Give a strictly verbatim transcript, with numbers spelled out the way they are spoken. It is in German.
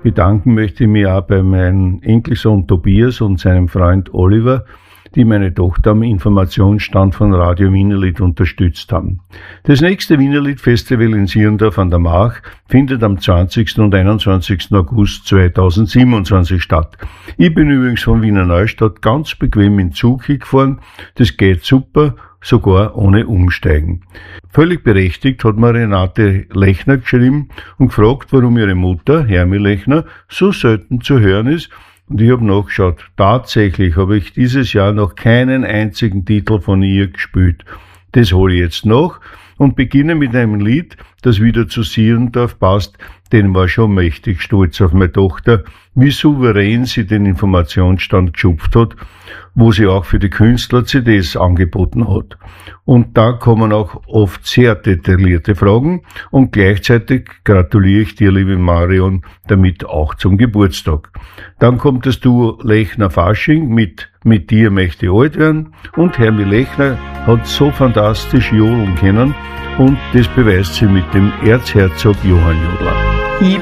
Bedanken möchte ich mich auch bei meinem Enkelsohn Tobias und seinem Freund Oliver, die meine Tochter am Informationsstand von Radio Wienerlied unterstützt haben. Das nächste Wienerlied-Festival in Sierndorf an der Mach findet am zwanzigsten und einundzwanzigsten August zweitausendsiebenundzwanzig statt. Ich bin übrigens von Wiener Neustadt ganz bequem in Zug gefahren. Das geht super, sogar ohne Umsteigen. Völlig berechtigt hat mir Renate Lechner geschrieben und gefragt, warum ihre Mutter, Hermi Lechner, so selten zu hören ist. Und ich habe nachgeschaut. Tatsächlich habe ich dieses Jahr noch keinen einzigen Titel von ihr gespielt. Das hole ich jetzt nach und beginne mit einem Lied, das wieder zu Sierndorf passt. Den war schon mächtig stolz auf meine Tochter, wie souverän sie den Informationsstand geschupft hat, wo sie auch für die Künstler C Ds angeboten hat. Und da kommen auch oft sehr detaillierte Fragen und gleichzeitig gratuliere ich dir, liebe Marion, damit auch zum Geburtstag. Dann kommt das Duo Lechner-Fasching mit Mit dir möchte ich alt werden und Hermi Lechner hat so fantastisch jodeln können und das beweist sie mit dem Erzherzog Johann Jodler. Ich